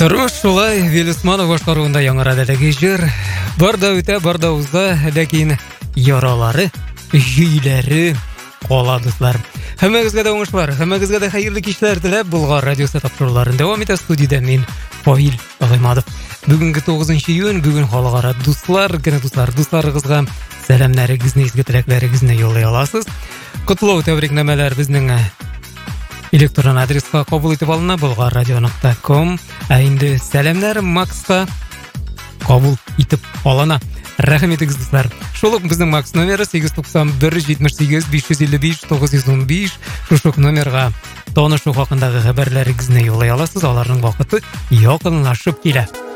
Тұрмыш шулай Велисманов башқаруында яңарадәдәге жер. Барда үтә, барда узда, ләкин яралары, жөйләре каладыслар. Һәммәгезгә дә уңышлар, һәммәгезгә дә хәерле кичләр теләп, Болгар радиосы тапшыруларын дәвам итә. Студиядә мин Фаил Гыймадов. Бүгенге 9 июнь, бүген халыкара дуслар көне, дусларыгызга сәламнәрегезне, изге теләкләрегезне юллый аласыз. Котлау тәбрикнамәләр безнең электрон адреска кабул итеп алына, bulgarradio.com. Инде сәламнәр Макска кабул итеп алына. Рәхмәт итегез, дуслар. Шул ук безнең Макс номеры 891-78-511-915. Шушы номерга танышу хакындагы хәбәрләрегезне юллый аласыз. Аларның вакыты якынлашып килә.